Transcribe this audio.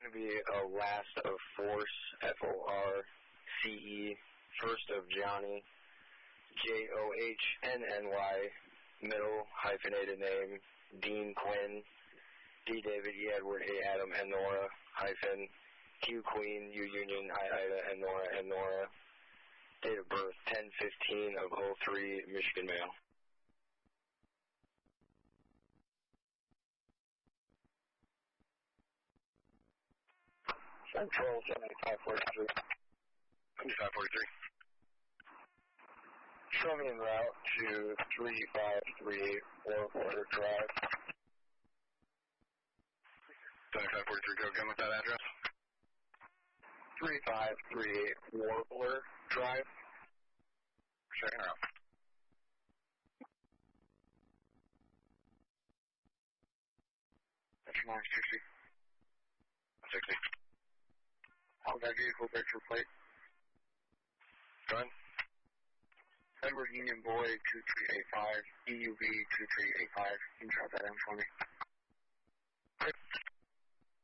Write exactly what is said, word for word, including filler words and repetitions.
going to be a last of force, F O R C E, first of Johnny, J O H N N Y, middle hyphenated name, Dean Quinn, D David, E Edward, A Adam, N Nora, hyphen, Q Queen, U Union, I Ida, N Nora, N Nora, date of birth ten fifteen of oh three, Michigan male. Central seventy-five forty-three. seventy-five forty-three. Show me en route to three five three eight Warbler Drive. seventy-five forty-three, go again with that address. three five three eight Warbler Drive. Checking her out. That's nine sixty. sixty. Hold that vehicle picture plate. Go ahead. Edward Union Boy two three eight five, E U B two three eight five. Can you drop that in for me? Great.